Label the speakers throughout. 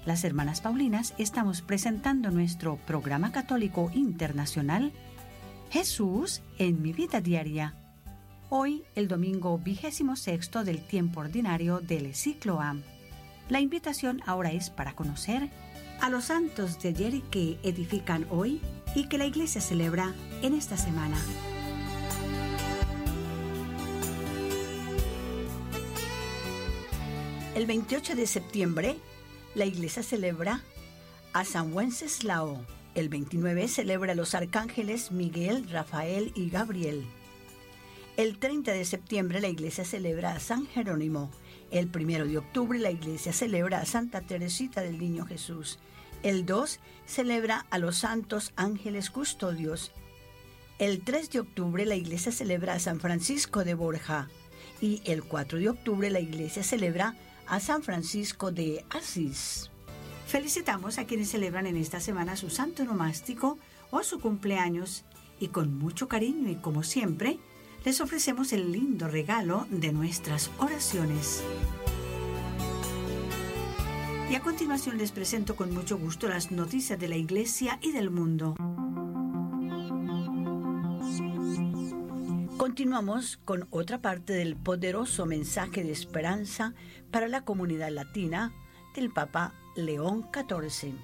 Speaker 1: las hermanas Paulinas estamos presentando nuestro programa católico internacional Jesús en mi vida diaria. Hoy, el domingo 26º del tiempo ordinario del ciclo A. La invitación ahora es para conocer a los santos de ayer que edifican hoy y que la Iglesia celebra en esta semana. El 28 de septiembre, la Iglesia celebra a San Wenceslao. El 29 celebra a los arcángeles Miguel, Rafael y Gabriel. El 30 de septiembre, la Iglesia celebra a San Jerónimo. El 1 de octubre, la Iglesia celebra a Santa Teresita del Niño Jesús. El 2 celebra a los santos ángeles custodios. El 3 de octubre, la Iglesia celebra a San Francisco de Borja. Y el 4 de octubre, la Iglesia celebra a San Francisco de Asís. Felicitamos a quienes celebran en esta semana su santo nomástico o su cumpleaños y con mucho cariño y como siempre, les ofrecemos el lindo regalo de nuestras oraciones. Y a continuación les presento con mucho gusto las noticias de la Iglesia y del mundo. Continuamos con otra parte del poderoso mensaje de esperanza para la comunidad latina del Papa León XIV.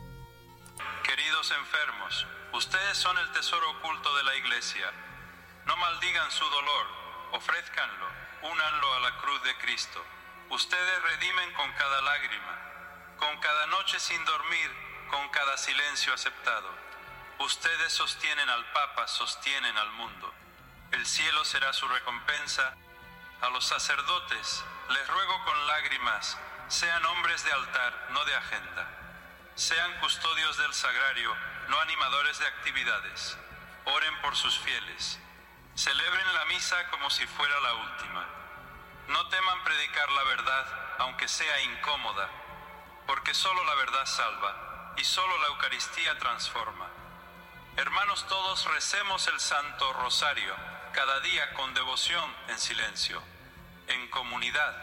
Speaker 2: Queridos enfermos, ustedes son el tesoro oculto de la Iglesia. No maldigan su dolor, ofrézcanlo, únanlo a la cruz de Cristo. Ustedes redimen con cada lágrima, con cada noche sin dormir, con cada silencio aceptado. Ustedes sostienen al Papa, sostienen al mundo. El cielo será su recompensa. A los sacerdotes les ruego con lágrimas, sean hombres de altar, no de agenda. Sean custodios del sagrario, no animadores de actividades. Oren por sus fieles. Celebren la misa como si fuera la última. No teman predicar la verdad, aunque sea incómoda, porque solo la verdad salva y solo la Eucaristía transforma. Hermanos todos, recemos el Santo Rosario, cada día con devoción en silencio, en comunidad.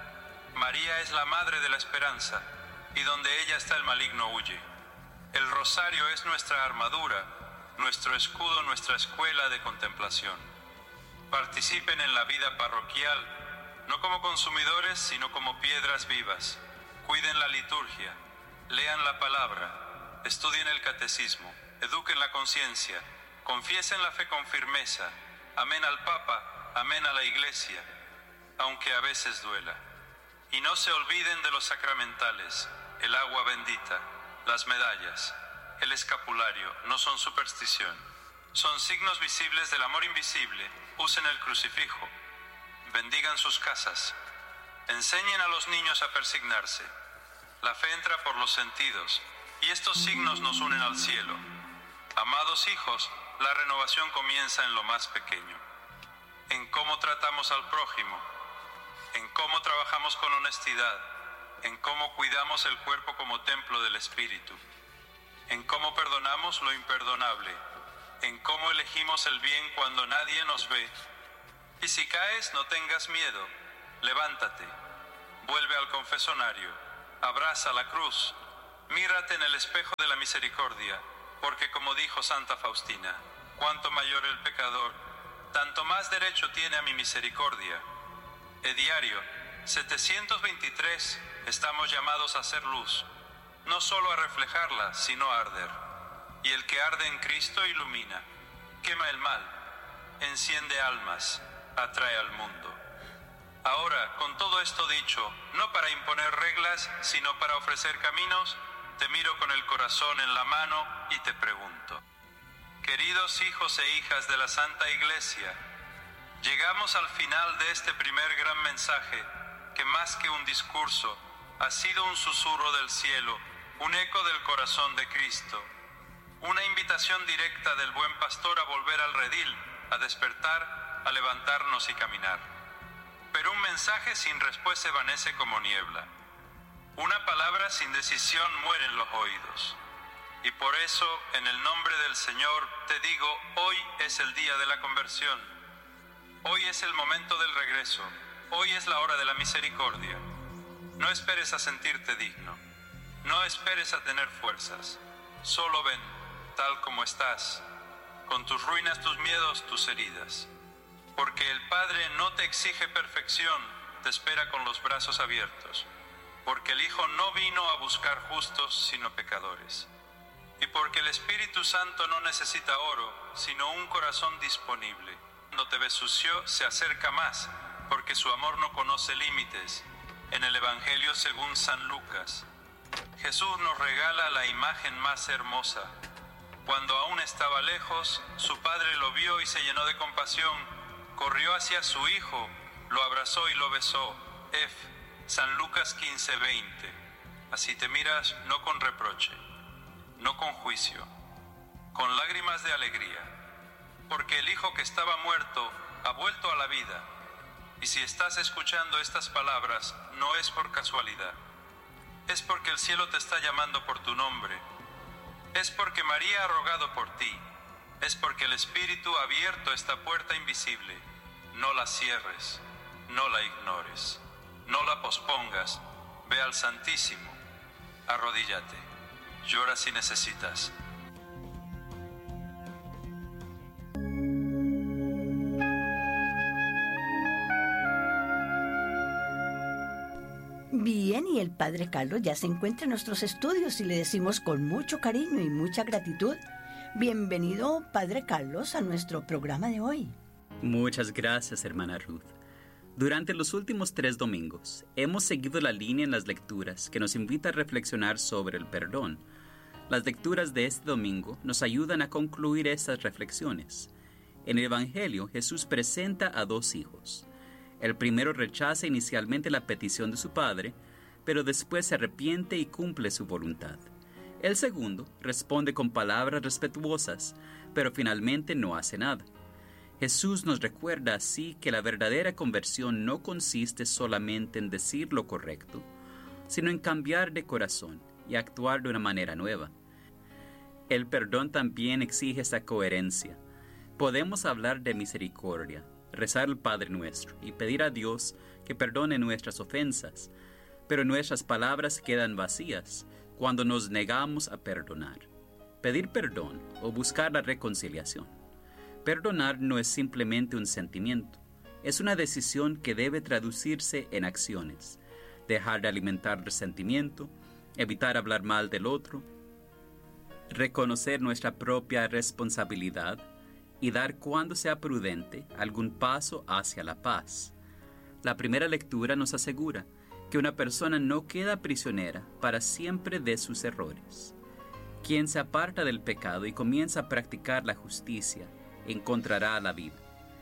Speaker 2: María es la Madre de la Esperanza, y donde ella está el maligno huye. El rosario es nuestra armadura, nuestro escudo, nuestra escuela de contemplación. Participen en la vida parroquial, no como consumidores, sino como piedras vivas. Cuiden la liturgia, lean la palabra, estudien el catecismo, eduquen la conciencia, confiesen la fe con firmeza. Amén al Papa, amén a la Iglesia, aunque a veces duela. Y no se olviden de los sacramentales, el agua bendita, las medallas, el escapulario, no son superstición. Son signos visibles del amor invisible. Usen el crucifijo, bendigan sus casas, enseñen a los niños a persignarse. La fe entra por los sentidos, y estos signos nos unen al cielo. Amados hijos, la renovación comienza en lo más pequeño, en cómo tratamos al prójimo, en cómo trabajamos con honestidad, en cómo cuidamos el cuerpo como templo del Espíritu, en cómo perdonamos lo imperdonable, en cómo elegimos el bien cuando nadie nos ve. Y si caes, no tengas miedo, levántate, vuelve al confesonario, abraza la cruz, mírate en el espejo de la misericordia, porque como dijo Santa Faustina, cuanto mayor el pecador, tanto más derecho tiene a mi misericordia. Diario 723 estamos llamados a ser luz, no solo a reflejarla, sino a arder. Y el que arde en Cristo ilumina, quema el mal, enciende almas, atrae al mundo. Ahora, con todo esto dicho, no para imponer reglas, sino para ofrecer caminos, te miro con el corazón en la mano y te pregunto. Queridos hijos e hijas de la Santa Iglesia, llegamos al final de este primer gran mensaje, que más que un discurso, ha sido un susurro del cielo, un eco del corazón de Cristo, una invitación directa del buen pastor a volver al redil, a despertar, a levantarnos y caminar. Pero un mensaje sin respuesta se evanece como niebla. Una palabra sin decisión muere en los oídos. Y por eso, en el nombre del Señor, te digo, hoy es el día de la conversión. Hoy es el momento del regreso. Hoy es la hora de la misericordia. No esperes a sentirte digno. No esperes a tener fuerzas. Solo ven, tal como estás, con tus ruinas, tus miedos, tus heridas. Porque el Padre no te exige perfección, te espera con los brazos abiertos. Porque el Hijo no vino a buscar justos, sino pecadores. Y porque el Espíritu Santo no necesita oro, sino un corazón disponible. Cuando te ves sucio, se acerca más, porque su amor no conoce límites. En el Evangelio según San Lucas, Jesús nos regala la imagen más hermosa. Cuando aún estaba lejos, su padre lo vio y se llenó de compasión. Corrió hacia su hijo, lo abrazó y lo besó. San Lucas 15:20. Así te miras, no con reproche, no con juicio, con lágrimas de alegría, porque el hijo que estaba muerto ha vuelto a la vida. Y si estás escuchando estas palabras, no es por casualidad. Es porque el cielo te está llamando por tu nombre. Es porque María ha rogado por ti. Es porque el Espíritu ha abierto esta puerta invisible. No la cierres, no la ignores, no la pospongas. Ve al Santísimo, arrodíllate, llora si necesitas.
Speaker 1: Bien, y el Padre Carlos ya se encuentra en nuestros estudios y le decimos con mucho cariño y mucha gratitud, bienvenido, Padre Carlos, a nuestro programa de hoy.
Speaker 3: Muchas gracias, hermana Ruth. Durante los últimos 3 domingos, hemos seguido la línea en las lecturas que nos invita a reflexionar sobre el perdón. Las lecturas de este domingo nos ayudan a concluir estas reflexiones. En el Evangelio, Jesús presenta a 2 hijos. El primero rechaza inicialmente la petición de su padre, pero después se arrepiente y cumple su voluntad. El segundo responde con palabras respetuosas, pero finalmente no hace nada. Jesús nos recuerda así que la verdadera conversión no consiste solamente en decir lo correcto, sino en cambiar de corazón y actuar de una manera nueva. El perdón también exige esa coherencia. Podemos hablar de misericordia, rezar el Padre Nuestro y pedir a Dios que perdone nuestras ofensas, pero nuestras palabras quedan vacías cuando nos negamos a perdonar. Pedir perdón o buscar la reconciliación. Perdonar no es simplemente un sentimiento, es una decisión que debe traducirse en acciones. Dejar de alimentar resentimiento, evitar hablar mal del otro, reconocer nuestra propia responsabilidad y dar, cuando sea prudente, algún paso hacia la paz. La primera lectura nos asegura que una persona no queda prisionera para siempre de sus errores. Quien se aparta del pecado y comienza a practicar la justicia, encontrará la vida.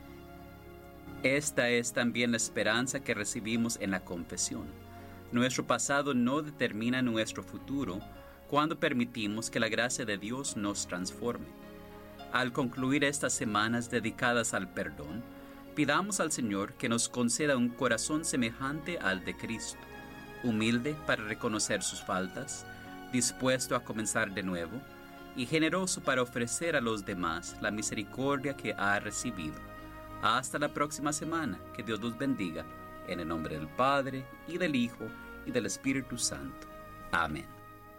Speaker 3: Esta es también la esperanza que recibimos en la confesión. Nuestro pasado no determina nuestro futuro cuando permitimos que la gracia de Dios nos transforme. Al concluir estas semanas dedicadas al perdón, pidamos al Señor que nos conceda un corazón semejante al de Cristo, humilde para reconocer sus faltas, dispuesto a comenzar de nuevo y generoso para ofrecer a los demás la misericordia que ha recibido. Hasta la próxima semana, que Dios los bendiga, en el nombre del Padre, y del Hijo, y del Espíritu Santo. Amén.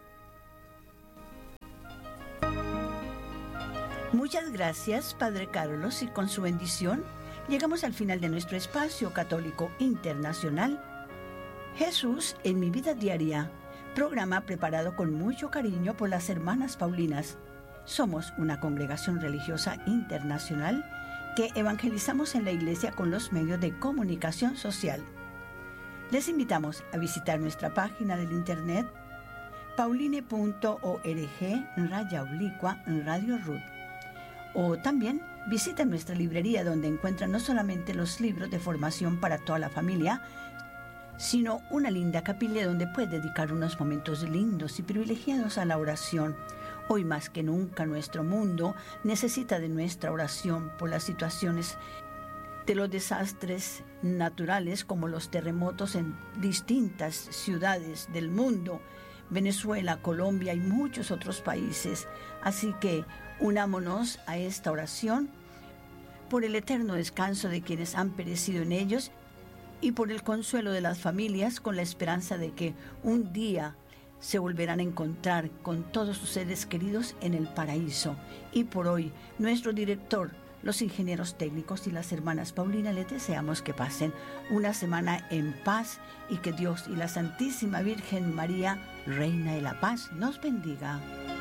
Speaker 1: Muchas gracias, Padre Carlos, y con su bendición llegamos al final de nuestro espacio católico internacional. Jesús en mi vida diaria, programa preparado con mucho cariño por las hermanas Paulinas. Somos una congregación religiosa internacional que evangelizamos en la iglesia con los medios de comunicación social. Les invitamos a visitar nuestra página del internet pauline.org/Radio Ruth. O también visiten nuestra librería, donde encuentran no solamente los libros de formación para toda la familia, sino una linda capilla donde puede dedicar unos momentos lindos y privilegiados a la oración. Hoy más que nunca nuestro mundo necesita de nuestra oración por las situaciones de los desastres naturales, como los terremotos en distintas ciudades del mundo, Venezuela, Colombia y muchos otros países. Así que unámonos a esta oración por el eterno descanso de quienes han perecido en ellos y por el consuelo de las familias, con la esperanza de que un día se volverán a encontrar con todos sus seres queridos en el paraíso. Y por hoy, nuestro director, los ingenieros técnicos y las hermanas Paulina les deseamos que pasen una semana en paz y que Dios y la Santísima Virgen María, Reina de la Paz, nos bendiga.